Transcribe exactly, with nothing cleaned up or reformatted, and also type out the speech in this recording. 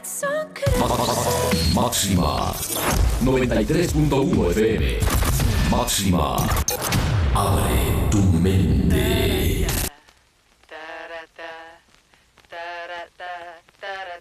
Máxima noventa y tres punto uno F M. Máxima. Abre tu mente.